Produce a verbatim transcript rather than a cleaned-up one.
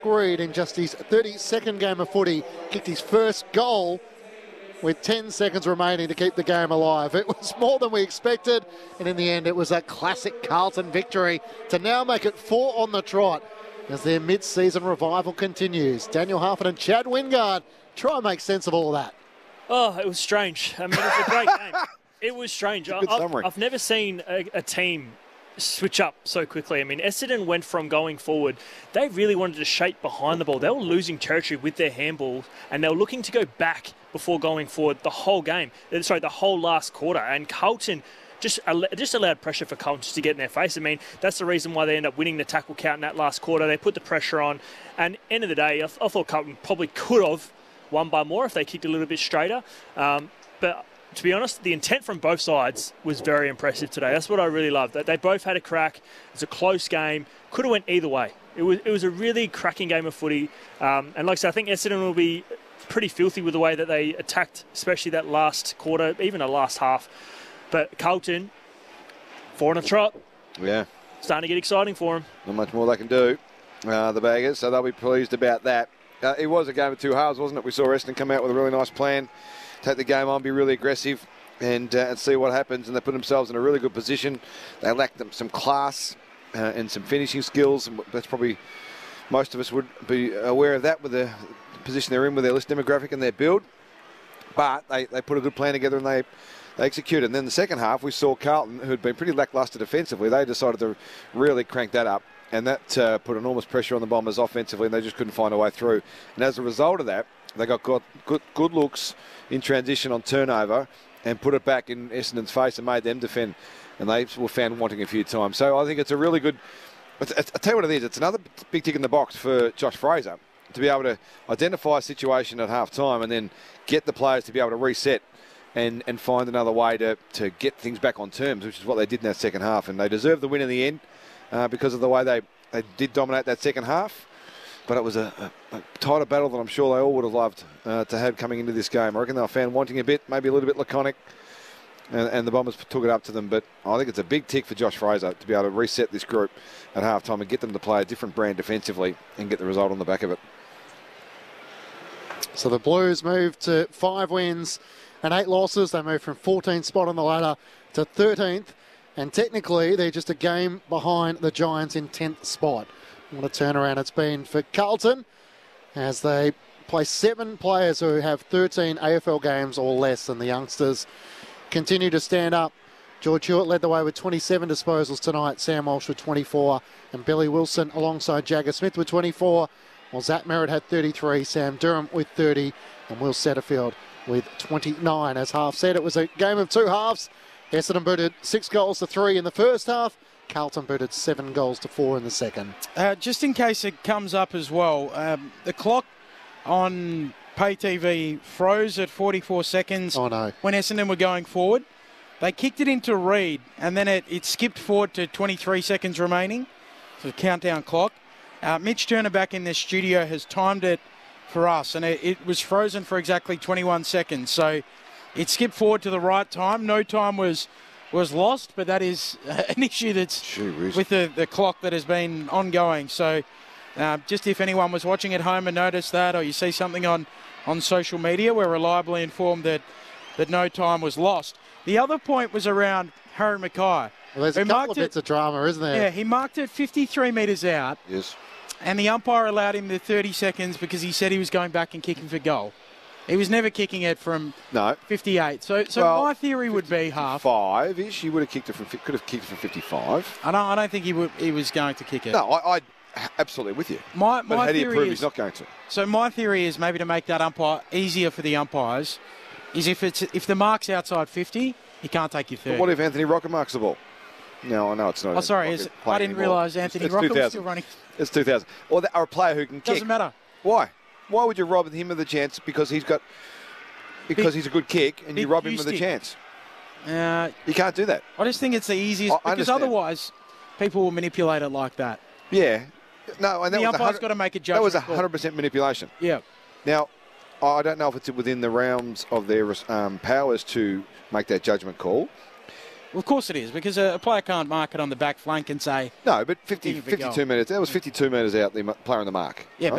Reed, in just his thirty-second game of footy, kicked his first goal with ten seconds remaining to keep the game alive. It was more than we expected, and in the end it was a classic Carlton victory to now make it four on the trot as their mid-season revival continues. Daniel Harford and Chad Wingard try and make sense of all of that. Oh, it was strange. I mean, it was a great game. It was strange. Good I've, summary. I've never seen a, a team switch up so quickly. I mean, Essendon went from going forward. They really wanted to shape behind the ball. They were losing territory with their handballs, and they were looking to go back before going forward the whole game. Sorry, the whole last quarter. And Carlton just just allowed pressure for Carlton just to get in their face. I mean, that's the reason why they end up winning the tackle count in that last quarter. They put the pressure on, and end of the day, I, th- I thought Carlton probably could have won by more if they kicked a little bit straighter. Um, but to be honest, the intent from both sides was very impressive today. That's what I really loved. That they both had a crack. It was a close game. Could have went either way. It was it was a really cracking game of footy. Um, and like I said, I think Essendon will be pretty filthy with the way that they attacked, especially that last quarter, even the last half. But Carlton, four on a trot. Yeah. Starting to get exciting for them. Not much more they can do, uh, the Baggers, so they'll be pleased about that. Uh, it was a game of two halves, wasn't it? We saw Essendon come out with a really nice plan, take the game on, be really aggressive, and, uh, and see what happens. And they put themselves in a really good position. They lacked them some class uh, and some finishing skills. And that's probably most of us would be aware of that with the position they're in with their list demographic and their build. But they, they put a good plan together and they, they executed. And then the second half, we saw Carlton, who had been pretty lacklustre defensively, they decided to really crank that up. And that uh, put enormous pressure on the Bombers offensively, and they just couldn't find a way through. And as a result of that, they got good, good, good looks in transition on turnover and put it back in Essendon's face and made them defend. And they were found wanting a few times. So I think it's a really good... I'll tell you what it is. It's another big tick in the box for Josh Fraser to be able to identify a situation at half-time and then get the players to be able to reset and, and find another way to, to get things back on terms, which is what they did in that second half. And they deserved the win in the end. Uh, because of the way they, they did dominate that second half. But it was a, a, a tighter battle than I'm sure they all would have loved uh, to have coming into this game. I reckon they were found wanting a bit, maybe a little bit laconic, and, and the Bombers took it up to them. But I think it's a big tick for Josh Fraser to be able to reset this group at halftime and get them to play a different brand defensively and get the result on the back of it. So the Blues move to five wins and eight losses. They move from fourteenth spot on the ladder to thirteenth. And technically, they're just a game behind the Giants in tenth spot. What a turnaround it's been for Carlton as they play seven players who have thirteen A F L games or less, and the youngsters continue to stand up. George Hewitt led the way with twenty-seven disposals tonight, Sam Walsh with twenty-four, and Billy Wilson alongside Jagger Smith with twenty-four, while Zach Merritt had thirty-three, Sam Durham with thirty, and Will Setterfield with twenty-nine. As Half said, it was a game of two halves. Essendon booted six goals to three in the first half. Carlton booted seven goals to four in the second. Uh, just in case it comes up as well, um, the clock on pay T V froze at forty-four seconds oh, no. when Essendon were going forward. They kicked it into Reed, and then it, it skipped forward to twenty-three seconds remaining. So the countdown clock. Uh, Mitch Turner back in the studio has timed it for us, and it, it was frozen for exactly twenty-one seconds. So it skipped forward to the right time. No time was was lost, but that is an issue that's with the, the clock that has been ongoing. So uh, just if anyone was watching at home and noticed that, or you see something on, on social media, we're reliably informed that, that no time was lost. The other point was around Harry Mackay. Well, there's a couple of bits of drama, isn't there? Yeah, he marked it fifty-three metres out. Yes. And the umpire allowed him the thirty seconds because he said he was going back and kicking for goal. He was never kicking it from no. fifty-eight. So, so well, my theory would be half five-ish. He would have kicked it from could have kicked it from fifty-five. I don't. I don't think he would. He was going to kick it. No, I, I absolutely with you. My, but my how do you theory prove is, he's not going to? So my theory is maybe to make that umpire easier for the umpires. Is if it's if the mark's outside fifty, he can't take your third. But what if Anthony Rocker marks the ball? No, I know it's not. Oh, sorry. Is, I didn't realise Anthony it's, it's Rocker was still running. It's two thousand. Or, the, or a player who can kick. Doesn't matter. Why? Why would you rob him of the chance because he's got because he's a good kick and you rob him of the chance? Uh, you can't do that. I just think it's the easiest I because understand. otherwise people will manipulate it like that. Yeah. No, and that the was umpire's got to make a judgment. That was a call. hundred percent manipulation. Yeah. Now, I don't know if it's within the realms of their um, powers to make that judgment call. Well, of course it is, because a, a player can't mark it on the back flank and say, No, but fifty, Give it a goal. fifty-two metres. That was fifty-two metres out, the ma- player on the mark. yeah, right?